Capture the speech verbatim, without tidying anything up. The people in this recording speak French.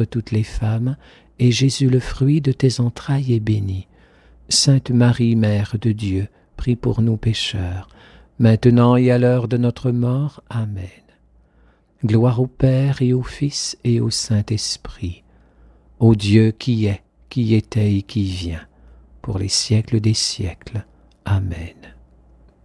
entre toutes les femmes, et Jésus, le fruit de tes entrailles, est béni. Sainte Marie, Mère de Dieu, prie pour nous pécheurs, maintenant et à l'heure de notre mort. Amen. Gloire au Père et au Fils et au Saint-Esprit, au Dieu qui est, qui était et qui vient, pour les siècles des siècles. Amen.